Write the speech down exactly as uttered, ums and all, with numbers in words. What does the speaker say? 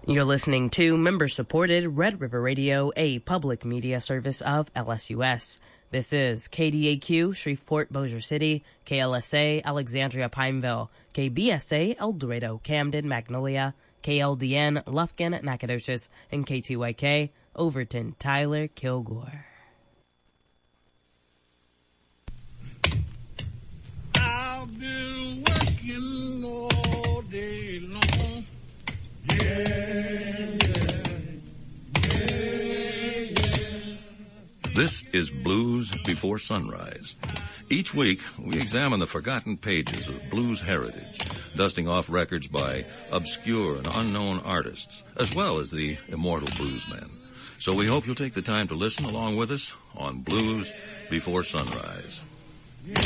You're listening to member-supported Red River Radio, a public media service of L S U S. This is K D A Q, Shreveport, Bossier City, K L S A, Alexandria, Pineville, K B S A, El Dorado, Camden, Magnolia, K L D N, Lufkin, Nacogdoches, and K T Y K, Overton, Tyler, Kilgore. I've been working all day long. Yeah, yeah, yeah, yeah. This is Blues Before Sunrise. Each week, we examine the forgotten pages of blues heritage, dusting off records by obscure and unknown artists, as well as the immortal bluesmen. So we hope you'll take the time to listen along with us on Blues Before Sunrise.